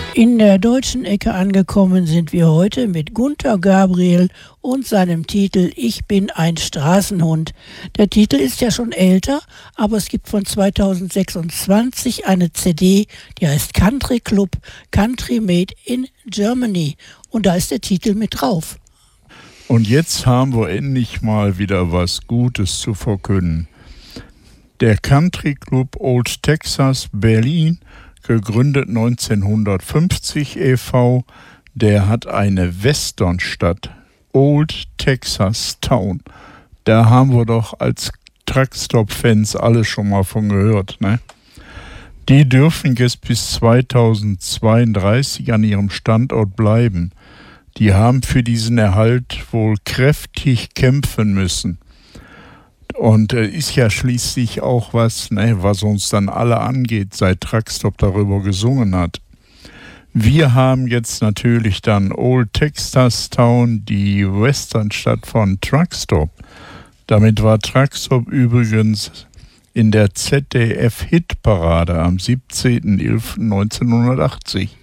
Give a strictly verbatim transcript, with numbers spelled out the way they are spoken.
In der deutschen Ecke angekommen sind wir heute mit Gunter Gabriel und seinem Titel Ich bin ein Straßenhund. Der Titel ist ja schon älter, aber es gibt von zweitausendsechsundzwanzig eine C D, die heißt Country Club, Country Made in Germany. Und da ist der Titel mit drauf. Und jetzt haben wir endlich mal wieder was Gutes zu verkünden. Der Country Club Old Texas Berlin, gegründet neunzehnhundertfünfzig e V, der hat eine Westernstadt, Old Texas Town. Da haben wir doch als Truckstop-Fans alle schon mal von gehört, ne? Die dürfen jetzt bis zweitausendzweiunddreißig an ihrem Standort bleiben. Die haben für diesen Erhalt wohl kräftig kämpfen müssen. Und äh, ist ja schließlich auch was, ne, was uns dann alle angeht, seit Truckstop darüber gesungen hat. Wir haben jetzt natürlich dann Old Texas Town, die Westernstadt von Truckstop. Damit war Truckstop übrigens in der Z D F-Hitparade am siebzehnten elften neunzehnhundertachtzig.